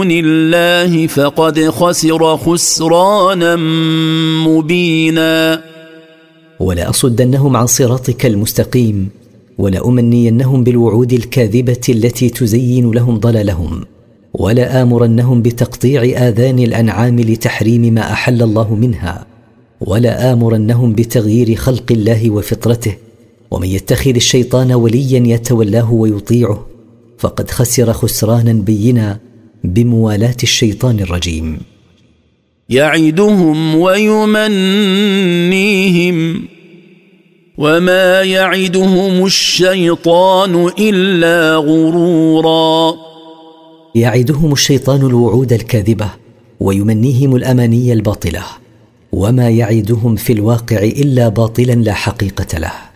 الله فقد خسر خسرانا مبينا. ولأصدنهم عن صراطك المستقيم، ولأمنينهم بالوعود الكاذبة التي تزين لهم ضلالهم، ولآمرنهم بتقطيع آذان الأنعام لتحريم ما أحل الله منها، ولآمرنهم بتغيير خلق الله وفطرته. ومن يتخذ الشيطان وليا يتولاه ويطيعه فقد خسر خسرانا بينا بموالاة الشيطان الرجيم. يعدهم ويمنيهم وما يعدهم الشيطان إلا غرورا. يعدهم الشيطان الوعود الكاذبة ويمنيهم الأماني الباطلة، وما يعدهم في الواقع إلا باطلا لا حقيقة له.